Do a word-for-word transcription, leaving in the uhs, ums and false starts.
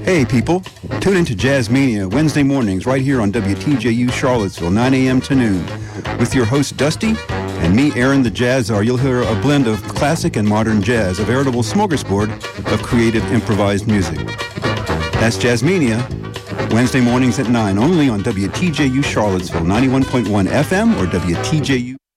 Hey people, tune into Jazzmania Wednesday mornings right here on W T J U Charlottesville, nine a.m. to noon. With your host Dusty and me, Aaron the Jazzar, you'll hear a blend of classic and modern jazz, a veritable smorgasbord of creative improvised music. That's Jazzmania, Wednesday mornings at nine, only on W T J U Charlottesville, ninety-one point one F M or W T J U.